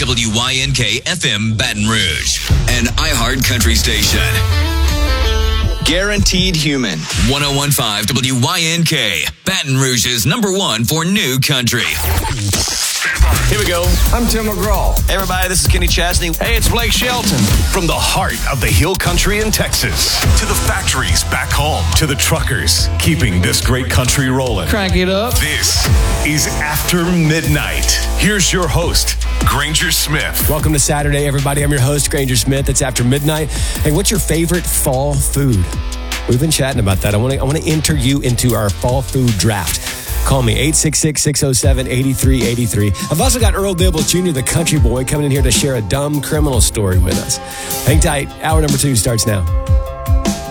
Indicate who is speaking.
Speaker 1: WYNK FM Baton Rouge, an iHeart country station.
Speaker 2: Guaranteed Human.
Speaker 1: 1015 WYNK, Baton Rouge's #1 for new country.
Speaker 3: Here we go. I'm Tim McGraw.
Speaker 2: Hey everybody, this is Kenny Chesney.
Speaker 3: Hey, it's Blake Shelton.
Speaker 4: From the heart of the hill country in Texas, to the factories back home, to the truckers keeping this great country rolling.
Speaker 3: Crank it up.
Speaker 4: This is After Midnight. Here's your host, Granger Smith.
Speaker 5: Welcome to Saturday, everybody. I'm your host, Granger Smith. It's After Midnight. Hey, what's your favorite fall food? We've been chatting about that. I want to enter you into our fall food draft. Call me, 866-607-8383. I've also got Earl Dibbles Jr., the country boy, coming in here to share a dumb criminal story with us. Hang tight. Hour number 2 starts now.